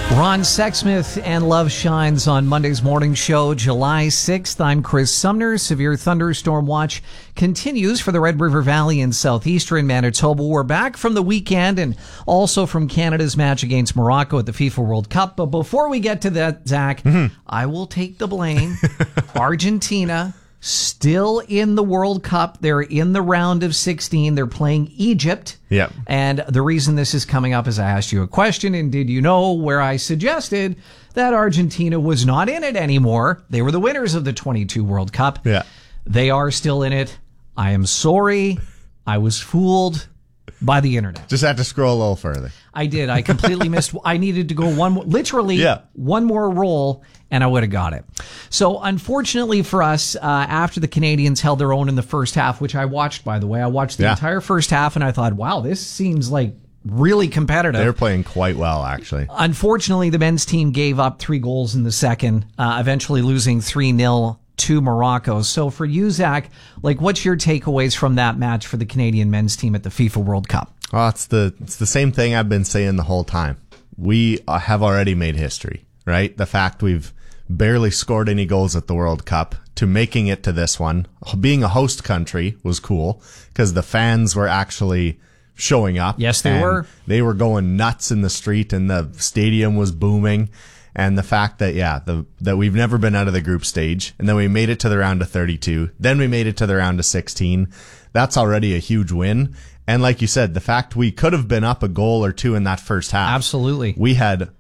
Ron Sexsmith and Love Shines on Monday's morning show, July 6th. I'm Chris Sumner. Severe thunderstorm watch continues for the Red River Valley in southeastern Manitoba. We're back from the weekend and also from Canada's match against Morocco at the FIFA World Cup. But before we get to that, Zach, I will take the blame. Argentina still in the World Cup. They're in the round of 16. They're playing Egypt. Yep. And the reason this is coming up is I asked you a question, and did you know where I suggested that Argentina was not in it anymore? They were the winners of the 22 World Cup. Yeah. They are still in it. I am sorry. I was fooled by the internet. Just have to scroll a little further. I did. I completely missed. I needed to go one more roll, and I would have got it. So, unfortunately for us, after the Canadians held their own in the first half, which I watched, by the way, I watched the entire first half, and I thought, wow, this seems like really competitive. They were playing quite well, actually. Unfortunately, the men's team gave up 3 goals in the second, eventually losing 3-0 to Morocco. So for you, Zach, what's your takeaways from that match for the Canadian men's team at the FIFA World Cup? Oh, it's the same thing I've been saying the whole time. We have already made history, right? The fact we've barely scored any goals at the World Cup to making it to this one. Being a host country was cool because the fans were actually showing up. Yes, they were. They were going nuts in the street and the stadium was booming. And the fact that, that we've never been out of the group stage, and then we made it to the round of 32, then we made it to the round of 16, that's already a huge win. And like you said, the fact we could have been up a goal or two in that first half. Absolutely. We had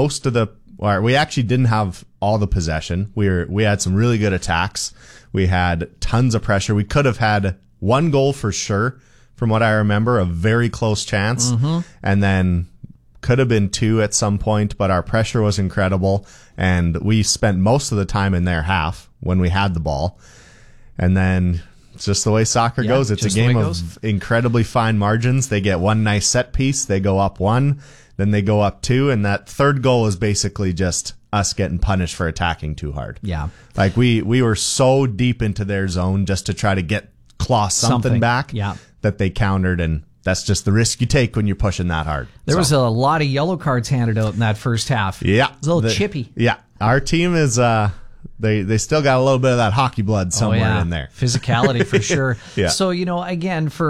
we actually didn't have all the possession. We had some really good attacks. We had tons of pressure. We could have had 1 goal for sure, from what I remember, a very close chance. And then could have been 2 at some point, but our pressure was incredible, and we spent most of the time in their half when we had the ball. And then it's just the way soccer goes. It's a game of incredibly fine margins. They get one nice set piece, they go up 1, then they go up 2, and that third goal is basically just us getting punished for attacking too hard. Yeah. We were so deep into their zone just to try to claw something back that they countered, and that's just the risk you take when you're pushing that hard. There was a lot of yellow cards handed out in that first half. Yeah. It was a little chippy. Yeah. Our team is, they still got a little bit of that hockey blood somewhere in there. Physicality for sure. Yeah. So, again, for